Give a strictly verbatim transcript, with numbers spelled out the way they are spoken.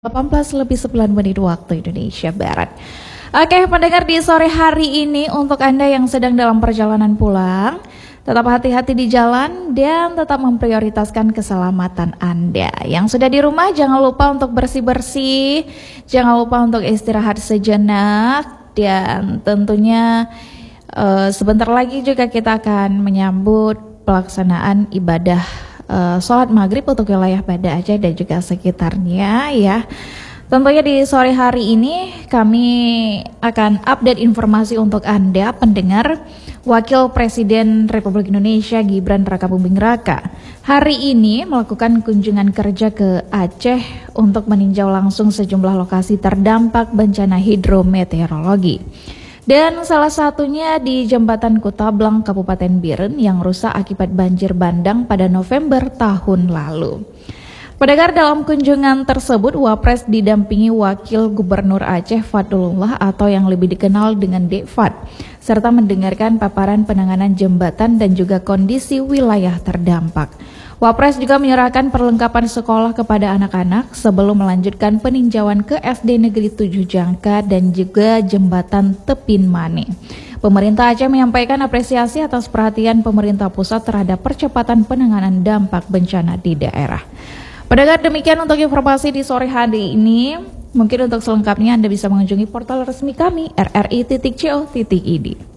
delapan belas lebih sembilan menit waktu Indonesia Barat. Oke, pendengar, di sore hari ini untuk Anda yang sedang dalam perjalanan pulang, tetap hati-hati di jalan dan tetap memprioritaskan keselamatan Anda. Yang sudah di rumah jangan lupa untuk bersih-bersih, jangan lupa untuk istirahat sejenak, dan tentunya uh, sebentar lagi juga kita akan menyambut pelaksanaan ibadah Uh, sholat maghrib untuk wilayah Banda Aceh dan juga sekitarnya ya. Tentunya di sore hari ini kami akan update informasi untuk Anda pendengar. Wakil Presiden Republik Indonesia Gibran Rakabuming Raka hari ini melakukan kunjungan kerja ke Aceh untuk meninjau langsung sejumlah lokasi terdampak bencana hidrometeorologi. Dan salah satunya di Jembatan Kutablang Kabupaten Biren yang rusak akibat banjir bandang pada November tahun lalu. Pendengar, dalam kunjungan tersebut Wapres didampingi Wakil Gubernur Aceh Fadlullah atau yang lebih dikenal dengan Dekfad, serta mendengarkan paparan penanganan jembatan dan juga kondisi wilayah terdampak. Wapres juga menyerahkan perlengkapan sekolah kepada anak-anak sebelum melanjutkan peninjauan ke S D Negeri tujuh Jangka dan juga Jembatan Tepin Mane. Pemerintah Aceh menyampaikan apresiasi atas perhatian pemerintah pusat terhadap percepatan penanganan dampak bencana di daerah. Pendengar, demikian untuk informasi di sore hari ini. Mungkin untuk selengkapnya Anda bisa mengunjungi portal resmi kami r r i titik co titik i d.